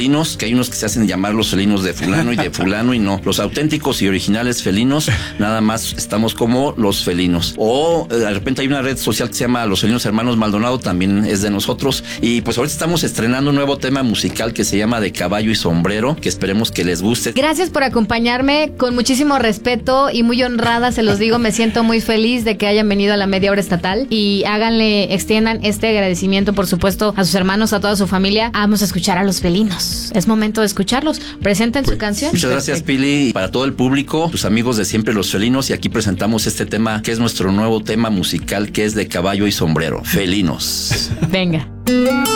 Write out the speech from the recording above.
felinos, que hay unos que se hacen llamar los felinos de fulano y de fulano, y no. Los auténticos y originales felinos, nada más estamos como los felinos. O de repente hay una red social que se llama Los Felinos Hermanos Maldonado, también es de nosotros. Y pues ahorita estamos estrenando un nuevo tema musical que se llama De Caballo y Sombrero, que esperemos que les guste. Gracias por acompañarme, con muchísimo respeto y muy honrada, se los digo, me siento muy feliz de que hayan venido a la Media Hora Estatal y extiendan este agradecimiento, por supuesto, a sus hermanos, a toda su familia. Vamos a escuchar a los felinos. Es momento de escucharlos. Presenten su canción. Muchas gracias, Pili. Y para todo el público, tus amigos de siempre, los felinos, y aquí presentamos este tema que es nuestro nuevo tema musical, que es De Caballo y Sombrero. Felinos. Venga.